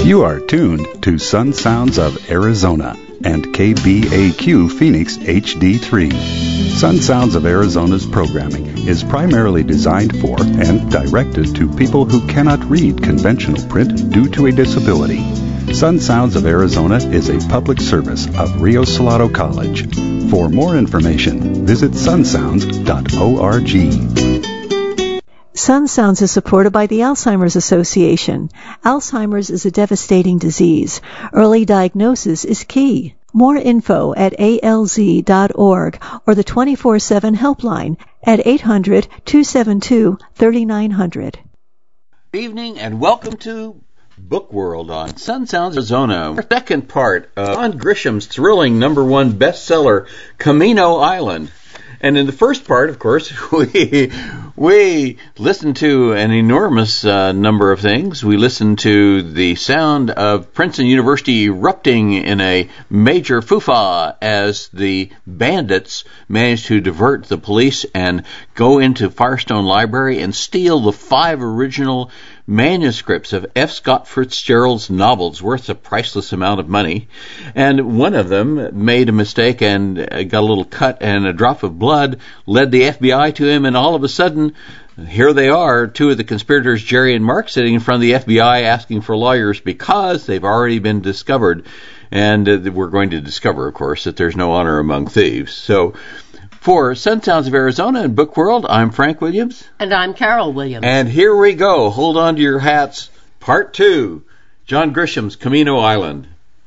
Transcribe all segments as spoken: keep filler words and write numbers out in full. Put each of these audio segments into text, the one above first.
You are tuned to Sun Sounds of Arizona and K B A Q Phoenix H D three. Sun Sounds of Arizona's programming is primarily designed for and directed to people who cannot read conventional print due to a disability. Sun Sounds of Arizona is a public service of Rio Salado College. For more information, visit sun sounds dot org. Sun Sounds is supported by the Alzheimer's Association. Alzheimer's is a devastating disease. Early diagnosis is key. More info at A L Z dot org or the twenty-four seven helpline at eight hundred, two seven two, three nine zero zero. Good evening and welcome to Book World on Sun Sounds Arizona. Our second part of John Grisham's thrilling number one bestseller, Camino Island. And in the first part, of course, we we listened to an enormous uh, number of things. We listened to the sound of Princeton University erupting in a major fufa as the bandits managed to divert the police and go into Firestone Library and steal the five original manuscripts of F. Scott Fitzgerald's novels worth a priceless amount of money. And one of them made a mistake and got a little cut, and a drop of blood led the F B I to him, and all of a sudden, here they are, two of the conspirators, Jerry and Mark, sitting in front of the F B I asking for lawyers because they've already been discovered. And uh, we're going to discover, of course, that there's no honor among thieves. So, for Sun Sounds of Arizona and Book World, I'm Frank Williams. And I'm Carol Williams. And here we go. Hold on to your hats. Part two, John Grisham's Camino Island.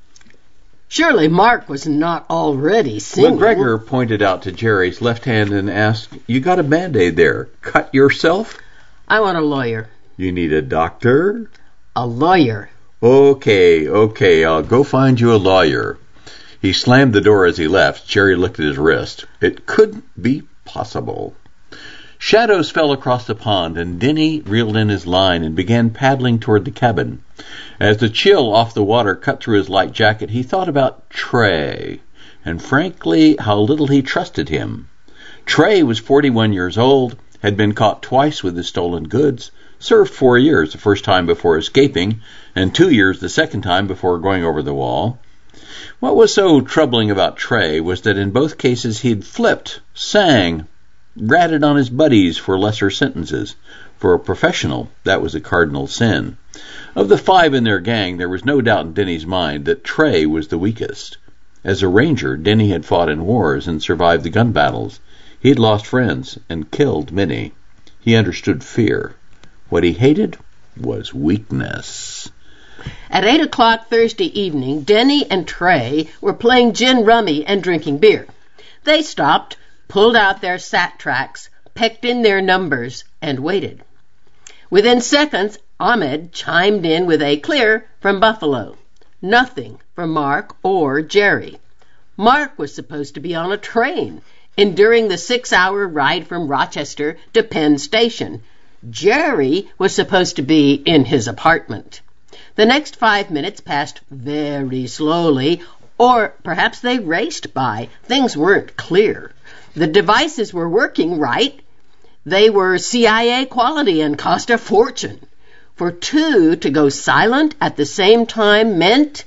Surely Mark was not already singing. Well, Gregor pointed out to Jerry's left hand and asked, "You got a Band-Aid there. Cut yourself?" I want a lawyer. You need a doctor? A lawyer. Okay, okay, I'll go find you a lawyer. He slammed the door as he left. Jerry looked at his wrist. It couldn't be possible. Shadows fell across the pond, and Denny reeled in his line and began paddling toward the cabin. As the chill off the water cut through his light jacket, he thought about Trey, and frankly, how little he trusted him. Trey was forty-one years old, had been caught twice with his stolen goods, served four years the first time before escaping, and two years the second time before going over the wall. What was so troubling about Trey was that in both cases he'd flipped, sang, ratted on his buddies for lesser sentences. For a professional, that was a cardinal sin. Of the five in their gang, there was no doubt in Denny's mind that Trey was the weakest. As a ranger, Denny had fought in wars and survived the gun battles. He had lost friends and killed many. He understood fear. What he hated was weakness. At eight o'clock Thursday evening, Denny and Trey were playing gin rummy and drinking beer. They stopped, pulled out their sat tracks, pecked in their numbers, and waited. Within seconds, Ahmed chimed in with a clear from Buffalo. Nothing for Mark or Jerry. Mark was supposed to be on a train, enduring the six-hour ride from Rochester to Penn Station. Jerry was supposed to be in his apartment. The next five minutes passed very slowly, or perhaps they raced by. Things weren't clear. The devices were working right. They were C I A quality and cost a fortune. For two to go silent at the same time meant,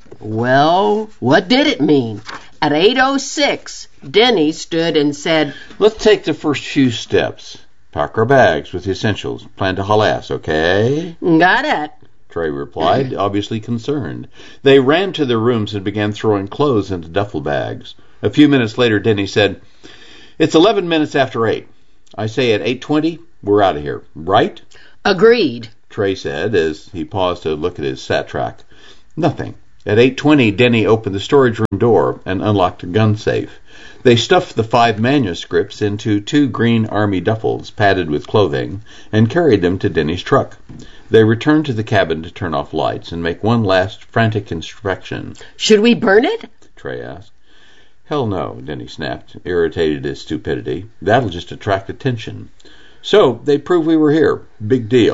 well, what did it mean? At eight oh six, Denny stood and said, "Let's take the first few steps. Pack our bags with the essentials. Plan to haul ass, okay?" "Got it," Trey replied, obviously concerned. They ran to their rooms and began throwing clothes into duffel bags. A few minutes later, Denny said, "It's eleven minutes after eight. I say at eight twenty, we're out of here, right?" "Agreed," Trey said as he paused to look at his sat track. Nothing. At eight twenty, Denny opened the storage room door and unlocked a gun safe. They stuffed the five manuscripts into two green army duffels padded with clothing and carried them to Denny's truck. They returned to the cabin to turn off lights and make one last frantic inspection. "Should we burn it?" Trey asked. "Hell no," Denny snapped, irritated at his stupidity. "That'll just attract attention." So they proved we were here. Big deal.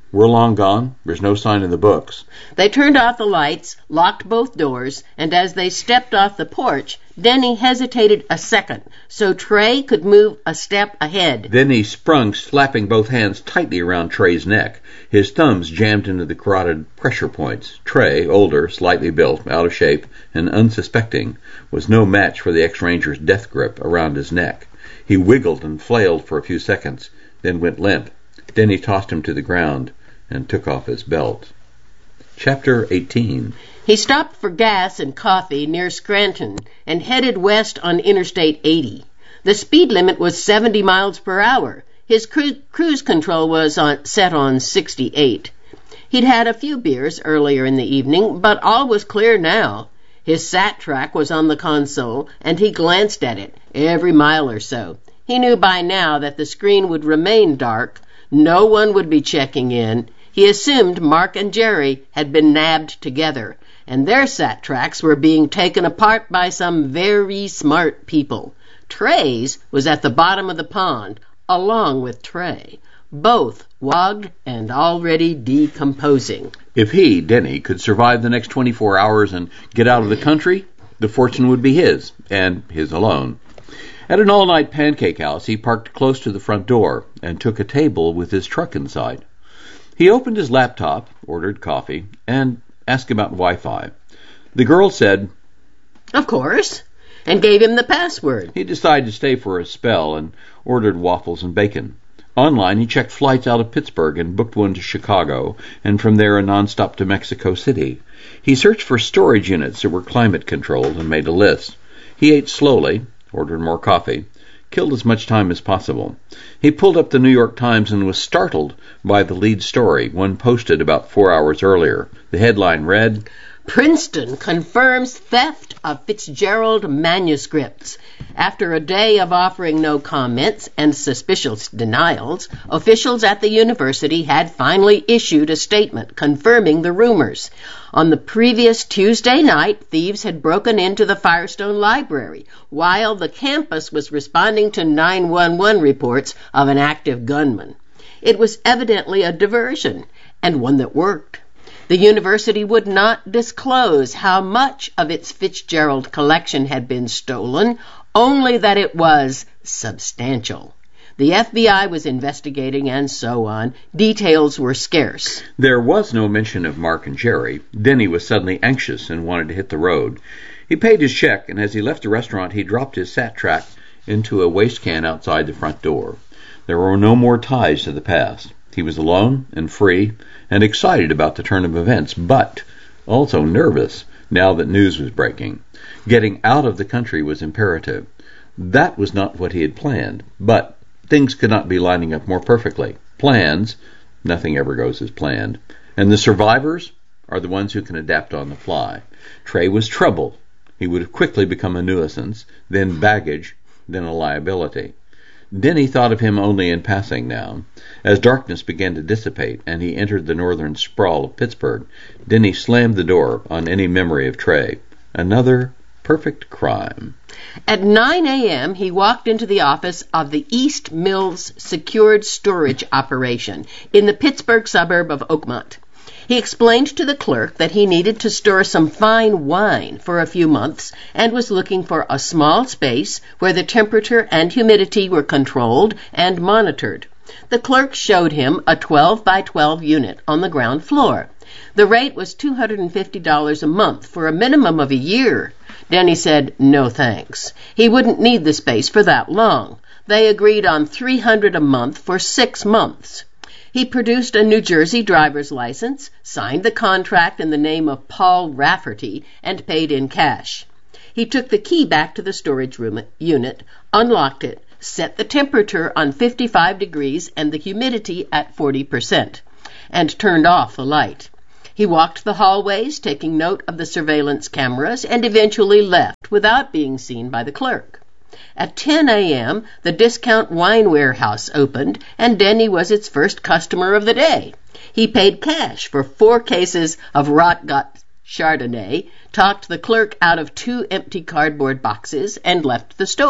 We're long gone. There's no sign in the books. They turned off the lights, locked both doors, and as they stepped off the porch, Denny hesitated a second so Trey could move a step ahead. Then he sprung, slapping both hands tightly around Trey's neck. His thumbs jammed into the carotid pressure points. Trey, older, slightly built, out of shape, and unsuspecting, was no match for the ex-ranger's death grip around his neck. He wiggled and flailed for a few seconds, then went limp. Denny tossed him to the ground and took off his belt. Chapter eighteen. He stopped for gas and coffee near Scranton and headed west on Interstate eighty. The speed limit was seventy miles per hour. His cru- cruise control was on, set on sixty-eight. He'd had a few beers earlier in the evening, but all was clear now. His sat track was on the console, and he glanced at it every mile or so. He knew by now that the screen would remain dark. No one would be checking in. He assumed Mark and Jerry had been nabbed together, and their sat tracks were being taken apart by some very smart people. Trey's was at the bottom of the pond, along with Trey, both wogged and already decomposing. If he, Denny, could survive the next twenty-four hours and get out of the country, the fortune would be his, and his alone. At an all-night pancake house, he parked close to the front door and took a table with his truck inside. He opened his laptop, ordered coffee, and asked about Wi-Fi. The girl said, "Of course," and gave him the password. He decided to stay for a spell and ordered waffles and bacon. Online, he checked flights out of Pittsburgh and booked one to Chicago, and from there a nonstop to Mexico City. He searched for storage units that were climate-controlled and made a list. He ate slowly, ordered more coffee, killed as much time as possible. He pulled up the New York Times and was startled by the lead story, one posted about four hours earlier. The headline read, "Princeton confirms theft of Fitzgerald manuscripts. After a day of offering no comments and suspicious denials, officials at the university had finally issued a statement confirming the rumors. On the previous Tuesday night, thieves had broken into the Firestone Library while the campus was responding to nine one one reports of an active gunman. It was evidently a diversion, and one that worked. The university would not disclose how much of its Fitzgerald collection had been stolen, only that it was substantial. The F B I was investigating and so on. Details were scarce." There was no mention of Mark and Jerry. Denny was suddenly anxious and wanted to hit the road. He paid his check, and as he left the restaurant, he dropped his sat track into a waste can outside the front door. There were no more ties to the past. He was alone and free and excited about the turn of events, but also nervous now that news was breaking. Getting out of the country was imperative. That was not what he had planned, but things could not be lining up more perfectly. Plans, nothing ever goes as planned. And the survivors are the ones who can adapt on the fly. Trey was trouble. He would have quickly become a nuisance, then baggage, then a liability. Denny thought of him only in passing now. As darkness began to dissipate and he entered the northern sprawl of Pittsburgh, Denny slammed the door on any memory of Trey. Another perfect crime. At nine a.m., he walked into the office of the East Mills Secured Storage Operation in the Pittsburgh suburb of Oakmont. He explained to the clerk that he needed to store some fine wine for a few months and was looking for a small space where the temperature and humidity were controlled and monitored. The clerk showed him a twelve by twelve unit on the ground floor. The rate was two hundred fifty dollars a month for a minimum of a year. Denny said no thanks. He wouldn't need the space for that long. They agreed on three hundred dollars a month for six months. He produced a New Jersey driver's license, signed the contract in the name of Paul Rafferty, and paid in cash. He took the key back to the storage room unit, unlocked it, set the temperature on fifty-five degrees and the humidity at forty percent, and turned off the light. He walked the hallways, taking note of the surveillance cameras, and eventually left without being seen by the clerk. At ten a.m., the Discount Wine Warehouse opened, and Denny was its first customer of the day. He paid cash for four cases of Rotgut Chardonnay, talked the clerk out of two empty cardboard boxes, and left the store.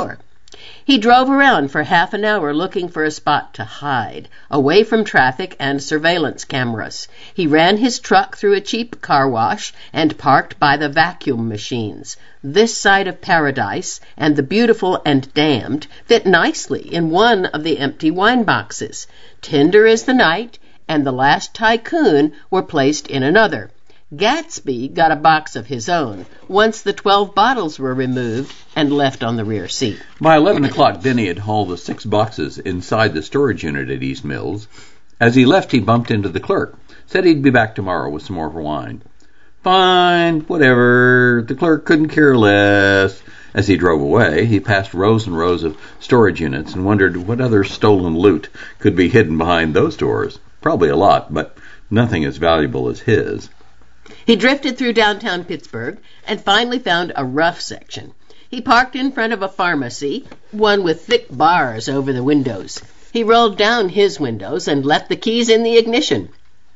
He drove around for half an hour looking for a spot to hide, away from traffic and surveillance cameras. He ran his truck through a cheap car wash and parked by the vacuum machines. This side of Paradise and the Beautiful and Damned fit nicely in one of the empty wine boxes. Tender as the Night and The Last Tycoon were placed in another. Gatsby got a box of his own once the twelve bottles were removed and left on the rear seat. By eleven o'clock, Denny had hauled the six boxes inside the storage unit at East Mills. As he left, he bumped into the clerk, said he'd be back tomorrow with some more wine. Fine, whatever, the clerk couldn't care less. As he drove away, he passed rows and rows of storage units and wondered what other stolen loot could be hidden behind those doors. Probably a lot, but nothing as valuable as his. He drifted through downtown Pittsburgh and finally found a rough section. He parked in front of a pharmacy, one with thick bars over the windows. He rolled down his windows and left the keys in the ignition.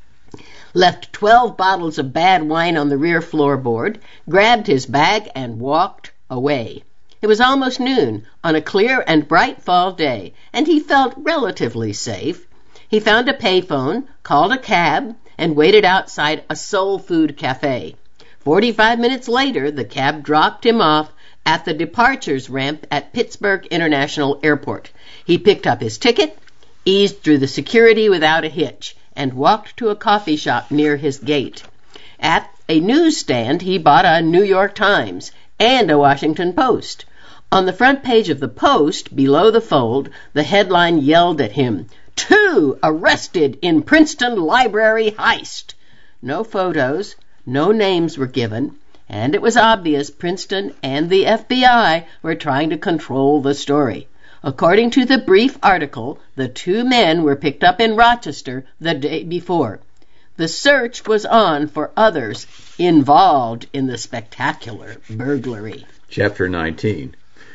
Left twelve bottles of bad wine on the rear floorboard, grabbed his bag, and walked away. It was almost noon on a clear and bright fall day, and he felt relatively safe. He found a payphone, called a cab, and waited outside a soul food cafe. Forty-five minutes later, the cab dropped him off at the departures ramp at Pittsburgh International Airport. He picked up his ticket, eased through the security without a hitch, and walked to a coffee shop near his gate. At a newsstand, he bought a New York Times and a Washington Post. On the front page of the Post, below the fold, the headline yelled at him, "Two arrested in Princeton library heist." No photos, no names were given, and it was obvious Princeton and the F B I were trying to control the story. According to the brief article, the two men were picked up in Rochester the day before. The search was on for others involved in the spectacular burglary. Chapter nineteen.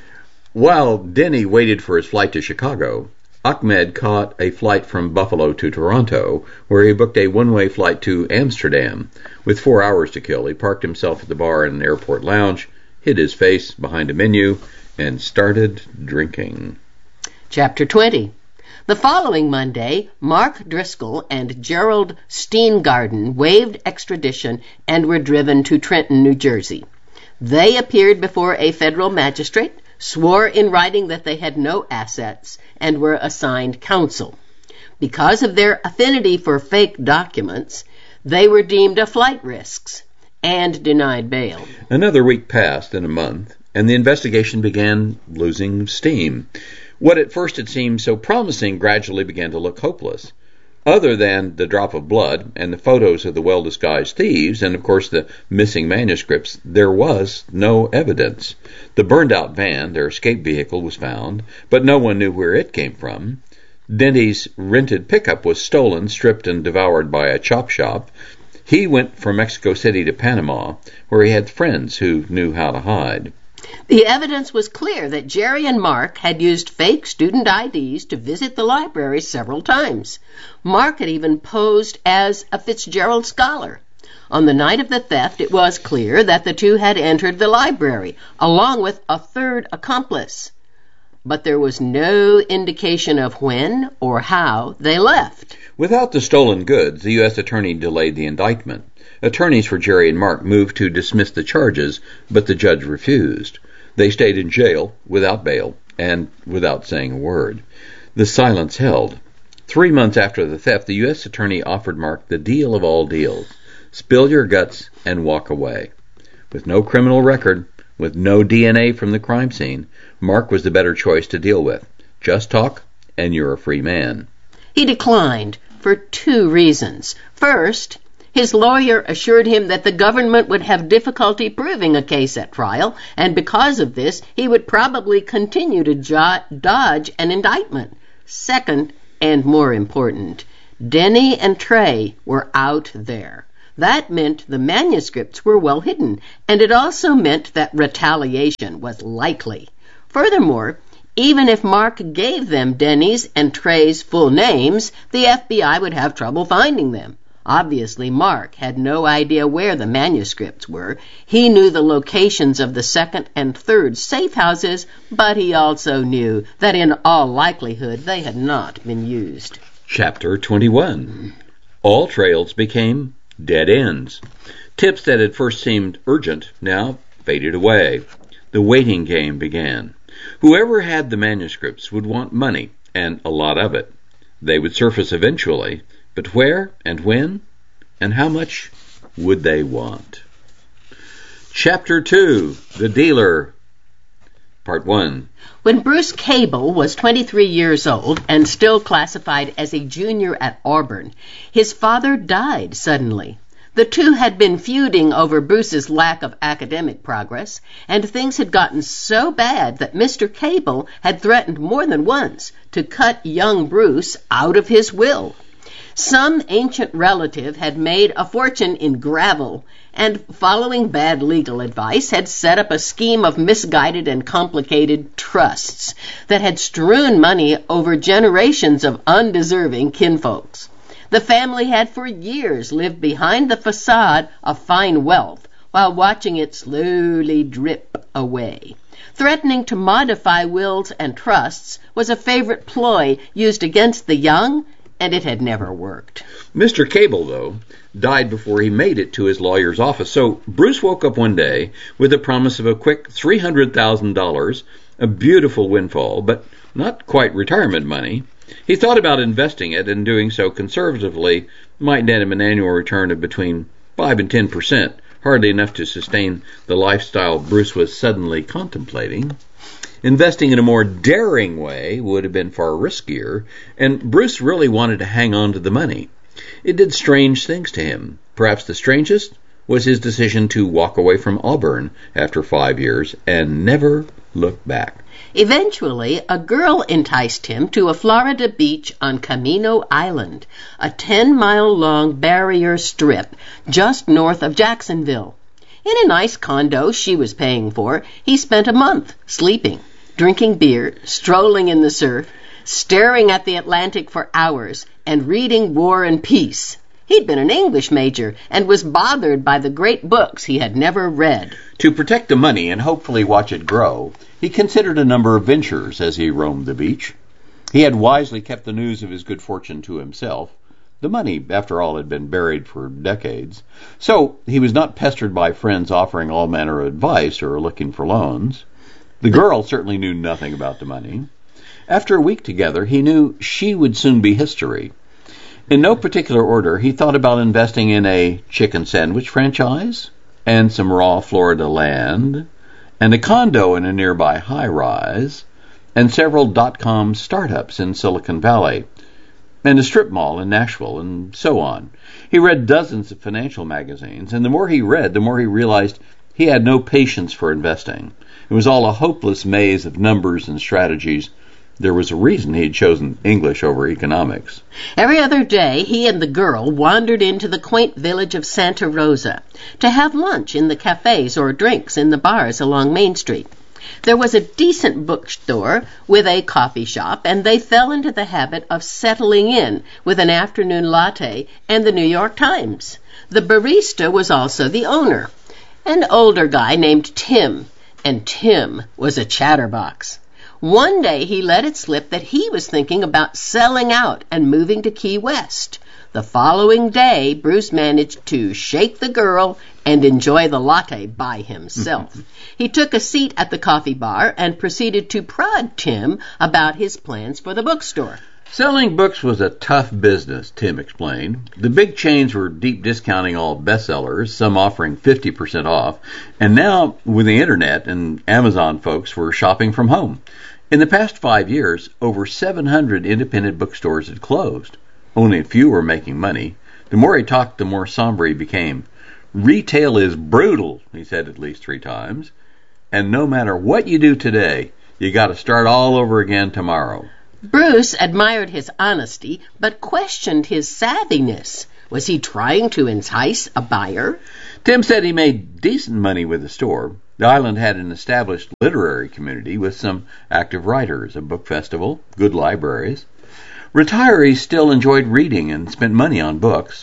While Denny waited for his flight to Chicago, Ahmed caught a flight from Buffalo to Toronto, where he booked a one-way flight to Amsterdam. With four hours to kill, he parked himself at the bar in an airport lounge, hid his face behind a menu, and started drinking. Chapter twenty. The following Monday, Mark Driscoll and Gerald Steengarden waived extradition and were driven to Trenton, New Jersey. They appeared before a federal magistrate, swore in writing that they had no assets, and were assigned counsel. Because of their affinity for fake documents, they were deemed a flight risks and denied bail. Another week passed and a month, and the investigation began losing steam. What at first had seemed so promising gradually began to look hopeless. Other than the drop of blood and the photos of the well-disguised thieves and, of course, the missing manuscripts, there was no evidence. The burned-out van, their escape vehicle, was found, but no one knew where it came from. Denny's rented pickup was stolen, stripped, and devoured by a chop shop. He went from Mexico City to Panama, where he had friends who knew how to hide. The evidence was clear that Jerry and Mark had used fake student I Ds to visit the library several times. Mark had even posed as a Fitzgerald scholar. On the night of the theft, it was clear that the two had entered the library, along with a third accomplice. But there was no indication of when or how they left. Without the stolen goods, the U S attorney delayed the indictment. Attorneys for Jerry and Mark moved to dismiss the charges, but the judge refused. They stayed in jail without bail and without saying a word. The silence held. Three months after the theft, the U S attorney offered Mark the deal of all deals. Spill your guts and walk away. With no criminal record, with no D N A from the crime scene, Mark was the better choice to deal with. Just talk, and you're a free man. He declined for two reasons. First, his lawyer assured him that the government would have difficulty proving a case at trial, and because of this, he would probably continue to jo- dodge an indictment. Second, and more important, Denny and Trey were out there. That meant the manuscripts were well hidden, and it also meant that retaliation was likely. Furthermore, even if Mark gave them Denny's and Trey's full names, the F B I would have trouble finding them. Obviously, Mark had no idea where the manuscripts were. He knew the locations of the second and third safe houses, but he also knew that in all likelihood they had not been used. Chapter twenty-one. All trails became dead ends. Tips that had first seemed urgent now faded away. The waiting game began. Whoever had the manuscripts would want money, and a lot of it. They would surface eventually, but where and when and how much would they want? Chapter two. The Dealer. Part one. When Bruce Cable was twenty-three years old and still classified as a junior at Auburn, his father died suddenly. The two had been feuding over Bruce's lack of academic progress, and things had gotten so bad that Mister Cable had threatened more than once to cut young Bruce out of his will. Some ancient relative had made a fortune in gravel, and following bad legal advice had set up a scheme of misguided and complicated trusts that had strewn money over generations of undeserving kinfolks. The family had for years lived behind the facade of fine wealth while watching it slowly drip away. Threatening to modify wills and trusts was a favorite ploy used against the young, and it had never worked. Mister Cable, though, died before he made it to his lawyer's office, so Bruce woke up one day with the promise of a quick three hundred thousand dollars, a beautiful windfall, but not quite retirement money. He thought about investing it, and doing so conservatively might net him an annual return of between five and ten percent, hardly enough to sustain the lifestyle Bruce was suddenly contemplating. Investing in a more daring way would have been far riskier, and Bruce really wanted to hang on to the money. It did strange things to him. Perhaps the strangest was his decision to walk away from Auburn after five years and never look back. Eventually, a girl enticed him to a Florida beach on Camino Island, a ten-mile-long barrier strip just north of Jacksonville. In a nice condo she was paying for, he spent a month sleeping, drinking beer, strolling in the surf, staring at the Atlantic for hours, and reading War and Peace. He'd been an English major and was bothered by the great books he had never read. To protect the money and hopefully watch it grow, he considered a number of ventures as he roamed the beach. He had wisely kept the news of his good fortune to himself. The money, after all, had been buried for decades, so he was not pestered by friends offering all manner of advice or looking for loans. The girl certainly knew nothing about the money. After a week together, he knew she would soon be history. In no particular order, he thought about investing in a chicken sandwich franchise, and some raw Florida land, and a condo in a nearby high-rise, and several dot-com startups in Silicon Valley, and a strip mall in Nashville, and so on. He read dozens of financial magazines, and the more he read, the more he realized he had no patience for investing. It was all a hopeless maze of numbers and strategies. There was a reason he had chosen English over economics. Every other day, he and the girl wandered into the quaint village of Santa Rosa to have lunch in the cafes or drinks in the bars along Main Street. There was a decent bookstore with a coffee shop, and they fell into the habit of settling in with an afternoon latte and the New York Times. The barista was also the owner, an older guy named Tim, and Tim was a chatterbox. One day he let it slip that he was thinking about selling out and moving to Key West. The following day, Bruce managed to shake the girl and enjoy the latte by himself. He took a seat at the coffee bar and proceeded to prod Tim about his plans for the bookstore. Selling books was a tough business, Tim explained. The big chains were deep discounting all bestsellers, some offering fifty percent off, and now, with the internet and Amazon, folks were shopping from home. In the past five years, over seven hundred independent bookstores had closed. Only a few were making money. The more he talked, the more somber he became. Retail is brutal, he said at least three times, and no matter what you do today, you got to start all over again tomorrow. Bruce admired his honesty, but questioned his savviness. Was he trying to entice a buyer? Tim said he made decent money with the store. The island had an established literary community with some active writers, a book festival, good libraries. Retirees still enjoyed reading and spent money on books.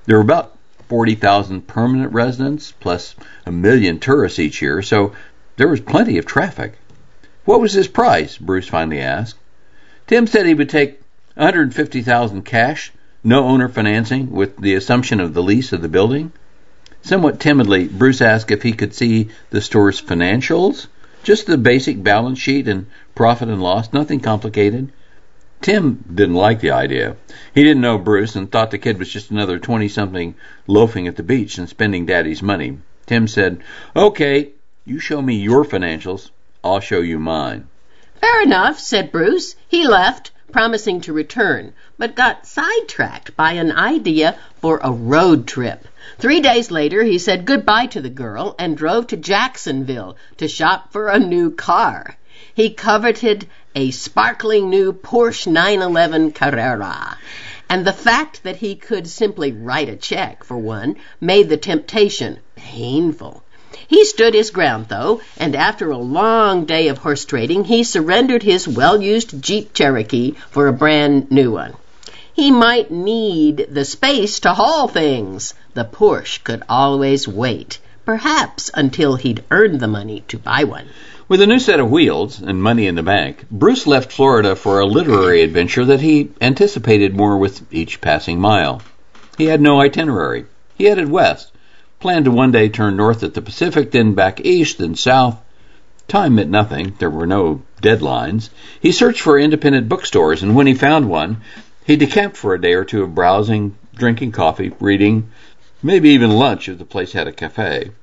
There were about forty thousand permanent residents, plus a million tourists each year, so there was plenty of traffic. What was his price? Bruce finally asked. Tim said he would take one hundred fifty thousand dollars cash, no owner financing, with the assumption of the lease of the building. Somewhat timidly, Bruce asked if he could see the store's financials, just the basic balance sheet and profit and loss, nothing complicated. Tim didn't like the idea. He didn't know Bruce and thought the kid was just another twenty-something loafing at the beach and spending Daddy's money. Tim said, "Okay, you show me your financials, I'll show you mine." "Fair enough," said Bruce. He left, promising to return, but got sidetracked by an idea for a road trip. Three days later, he said goodbye to the girl and drove to Jacksonville to shop for a new car. He coveted a sparkling new Porsche nine eleven Carrera, and the fact that he could simply write a check for one made the temptation painful. He stood his ground, though, and after a long day of horse trading, he surrendered his well-used Jeep Cherokee for a brand new one. He might need the space to haul things. The Porsche could always wait, perhaps until he'd earned the money to buy one. With a new set of wheels and money in the bank, Bruce left Florida for a literary adventure that he anticipated more with each passing mile. He had no itinerary. He headed west, planned to one day turn north at the Pacific, then back east, then south. Time meant nothing. There were no deadlines. He searched for independent bookstores, and when he found one, he decamped for a day or two of browsing, drinking coffee, reading, maybe even lunch if the place had a cafe.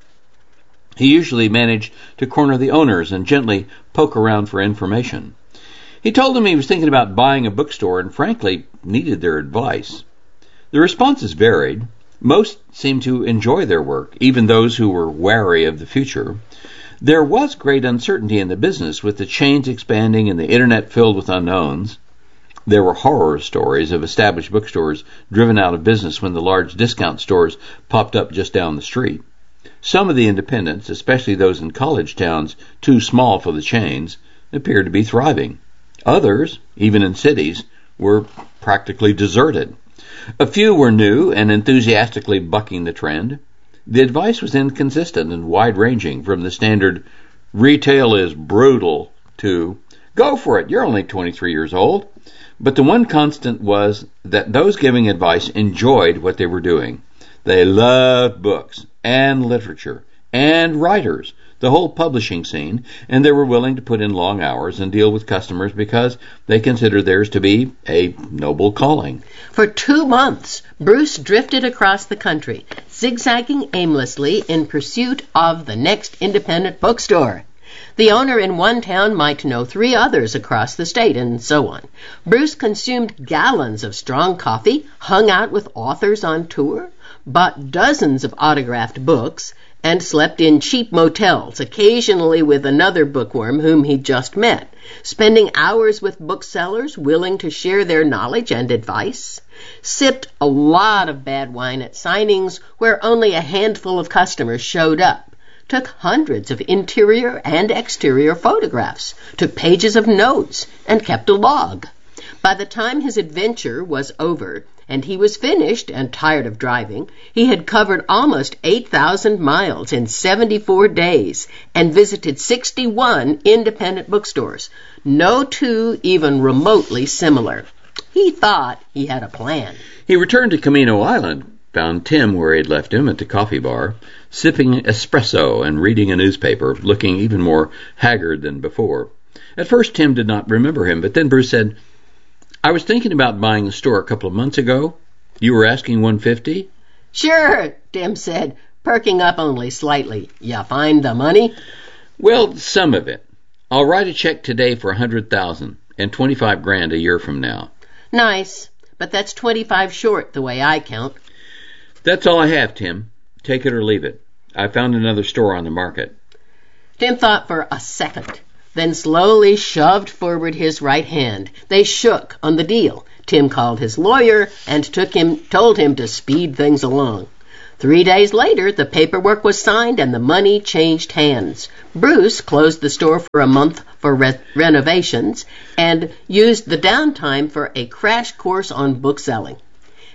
He usually managed to corner the owners and gently poke around for information. He told them he was thinking about buying a bookstore and frankly needed their advice. The responses varied. Most seemed to enjoy their work, even those who were wary of the future. There was great uncertainty in the business, with the chains expanding and the internet filled with unknowns. There were horror stories of established bookstores driven out of business when the large discount stores popped up just down the street. Some of the independents, especially those in college towns too small for the chains, appeared to be thriving. Others, even in cities, were practically deserted. A few were new and enthusiastically bucking the trend. The advice was inconsistent and wide-ranging, from the standard, "Retail is brutal," to, "Go for it, you're only twenty-three years old." But the one constant was that those giving advice enjoyed what they were doing. They loved books and literature and writers, the whole publishing scene, and they were willing to put in long hours and deal with customers because they considered theirs to be a noble calling. For two months, Bruce drifted across the country, zigzagging aimlessly in pursuit of the next independent bookstore. The owner in one town might know three others across the state, and so on. Bruce consumed gallons of strong coffee, hung out with authors on tour, bought dozens of autographed books, and slept in cheap motels, occasionally with another bookworm whom he'd just met, spending hours with booksellers willing to share their knowledge and advice. Sipped a lot of bad wine at signings where only a handful of customers showed up. Took hundreds of interior and exterior photographs, took pages of notes, and kept a log. By the time his adventure was over, and he was finished and tired of driving, he had covered almost eight thousand miles in seventy-four days and visited sixty-one independent bookstores, no two even remotely similar. He thought he had a plan. He returned to Camino Island, found Tim where he had left him at the coffee bar, sipping espresso and reading a newspaper, looking even more haggard than before. At first, Tim did not remember him, but then Bruce said, "I was thinking about buying the store a couple of months ago. You were asking one hundred fifty dollars? "Sure," Tim said, perking up only slightly. "You find the money?" "Well, some of it. I'll write a check today for one hundred thousand dollars and twenty-five grand a year from now." "Nice, but that's twenty-five short the way I count." "That's all I have, Tim. Take it or leave it. I found another store on the market." Tim thought for a second, then slowly shoved forward his right hand. They shook on the deal. Tim called his lawyer and took him, told him to speed things along. Three days later, the paperwork was signed and the money changed hands. Bruce closed the store for a month for re- renovations and used the downtime for a crash course on bookselling.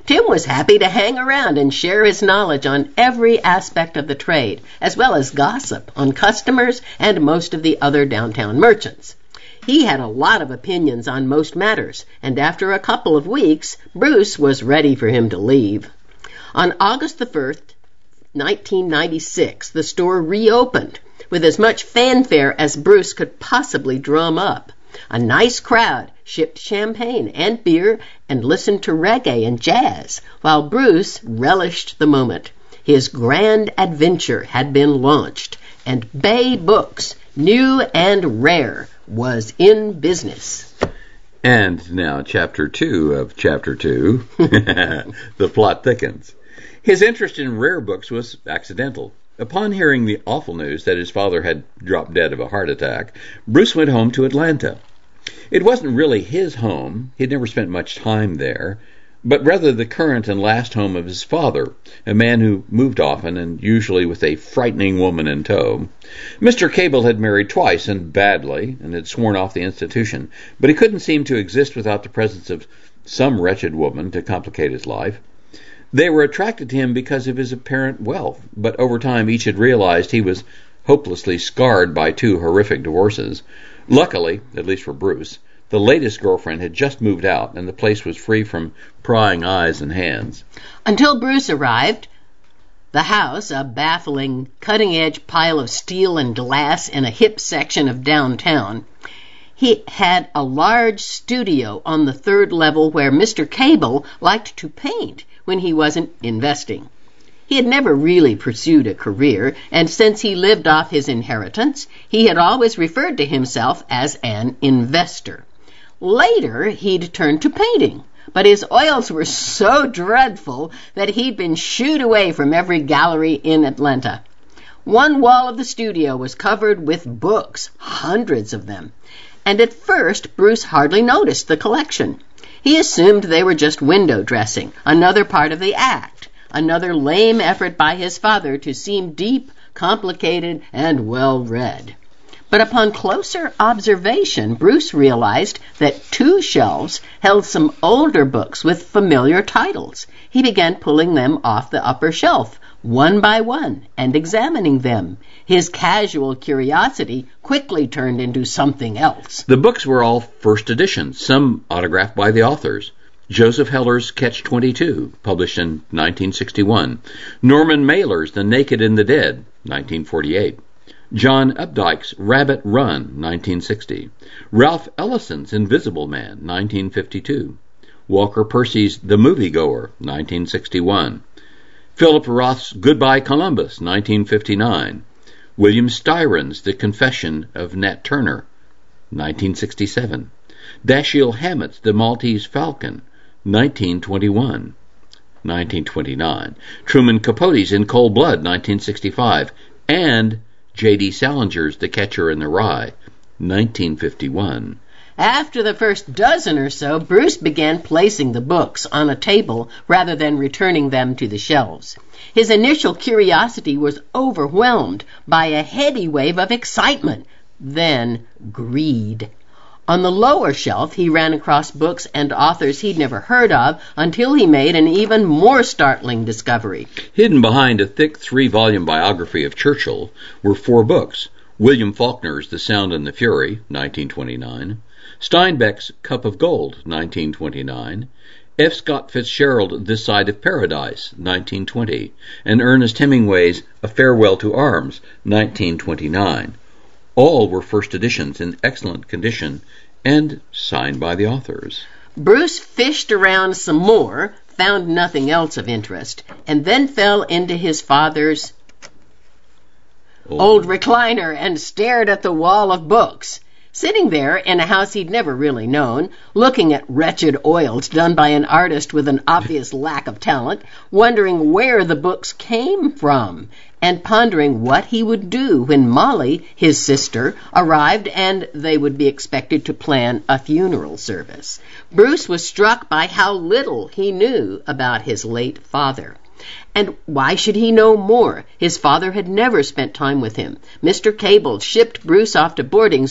Tim was happy to hang around and share his knowledge on every aspect of the trade, as well as gossip on customers and most of the other downtown merchants. He had a lot of opinions on most matters, and after a couple of weeks, Bruce was ready for him to leave. On August the first, nineteen ninety-six, the store reopened with as much fanfare as Bruce could possibly drum up. A nice crowd shipped champagne and beer and listened to reggae and jazz, while Bruce relished the moment. His grand adventure had been launched, and Bay Books, new and rare, was in business. And now chapter two of chapter two, the plot thickens. His interest in rare books was accidental. Upon hearing the awful news that his father had dropped dead of a heart attack, Bruce went home to Atlanta. It wasn't really his home. He'd never spent much time there, but rather the current and last home of his father, a man who moved often and usually with a frightening woman in tow. Mister Cable had married twice and badly and had sworn off the institution, but he couldn't seem to exist without the presence of some wretched woman to complicate his life. They were attracted to him because of his apparent wealth, but over time each had realized he was hopelessly scarred by two horrific divorces. Luckily, at least for Bruce, the latest girlfriend had just moved out, and the place was free from prying eyes and hands. Until Bruce arrived, the house, a baffling, cutting-edge pile of steel and glass in a hip section of downtown, he had a large studio on the third level where Mister Cable liked to paint when he wasn't investing. He had never really pursued a career, and since he lived off his inheritance, he had always referred to himself as an investor. Later, he'd turned to painting, but his oils were so dreadful that he'd been shooed away from every gallery in Atlanta. One wall of the studio was covered with books, hundreds of them, and at first Bruce hardly noticed the collection. He assumed they were just window dressing, another part of the act, another lame effort by his father to seem deep, complicated, and well-read. But upon closer observation, Bruce realized that two shelves held some older books with familiar titles. He began pulling them off the upper shelf, one by one, and examining them. His casual curiosity quickly turned into something else. The books were all first editions, some autographed by the authors. Joseph Heller's Catch twenty-two, published in nineteen sixty-one. Norman Mailer's The Naked and the Dead, nineteen forty-eight. John Updike's Rabbit Run, nineteen sixty. Ralph Ellison's Invisible Man, nineteen fifty-two. Walker Percy's The Moviegoer, nineteen sixty-one. Philip Roth's Goodbye Columbus, nineteen fifty-nine. William Styron's The Confession of Nat Turner, nineteen sixty-seven. Dashiell Hammett's The Maltese Falcon, nineteen twenty-one. nineteen twenty-nine. Truman Capote's In Cold Blood, nineteen sixty-five. And J D Salinger's The Catcher in the Rye, nineteen fifty-one. After the first dozen or so, Bruce began placing the books on a table rather than returning them to the shelves. His initial curiosity was overwhelmed by a heady wave of excitement, then greed. On the lower shelf, he ran across books and authors he'd never heard of until he made an even more startling discovery. Hidden behind a thick three-volume biography of Churchill were four books. William Faulkner's The Sound and the Fury, nineteen twenty-nine. Steinbeck's Cup of Gold, nineteen twenty-nine. F. Scott Fitzgerald, This Side of Paradise, nineteen twenty. And Ernest Hemingway's A Farewell to Arms, nineteen twenty-nine. All were first editions in excellent condition and signed by the authors. Bruce fished around some more, found nothing else of interest, and then fell into his father's old, old recliner and stared at the wall of books. Sitting there in a house he'd never really known, looking at wretched oils done by an artist with an obvious lack of talent, wondering where the books came from, and pondering what he would do when Molly, his sister, arrived and they would be expected to plan a funeral service. Bruce was struck by how little he knew about his late father. And why should he know more? His father had never spent time with him. Mister Cable shipped Bruce off to boarding